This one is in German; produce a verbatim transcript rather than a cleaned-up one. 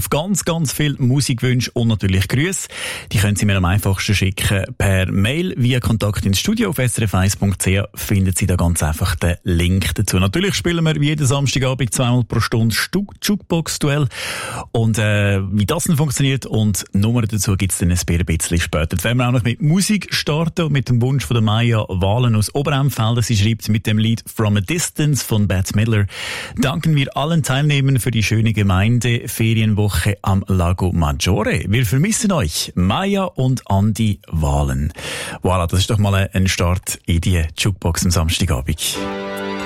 auf ganz, ganz viele Musikwünsche und natürlich Grüße. Die können Sie mir am einfachsten schicken per Mail via Kontakt ins Studio auf s r f eins punkt c h. Finden Sie da ganz einfach den Link dazu. Natürlich spielen wir jeden Samstagabend zweimal pro Stunde Jukebox-Duell. Und äh, wie das denn funktioniert und Nummern dazu gibt es dann ein bisschen später. Jetzt werden wir auch noch mit Musik starten und mit dem Wunsch von der Maya Wahlen aus Oberemfelden. Sie schreibt mit dem Lied From a Distance von Bette Midler. Danken wir allen Teilnehmern für die schöne Gemeindeferienwoche am Lago Maggiore. Wir vermissen euch, Maya und Andi Wahlen. Voilà, das ist doch mal ein Start in die Jukebox am Samstagabend.